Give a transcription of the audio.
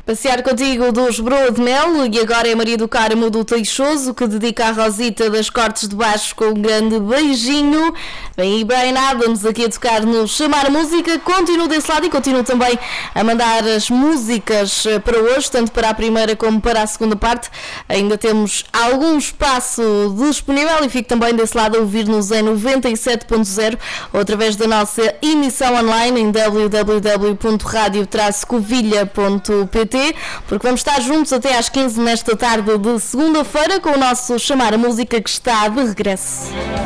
Passear contigo dos Broa de Mel, e agora é Maria do Carmo do Teixoso, que dedica a Rosita das Cortes de Baixo com um grande beijinho. Vem aí Bryan Adams aqui a tocar no Chamar Música. Continuo desse lado e continuo também a mandar as músicas para hoje, tanto para a primeira como para a segunda parte. Ainda temos algum espaço disponível e fico também desse lado a ouvir-nos em 97.0 ou através da nossa emissão online em www.radio-covilha.pt, porque vamos estar juntos até às 15 nesta tarde de segunda-feira com o nosso Chamar a Música, que está de regresso.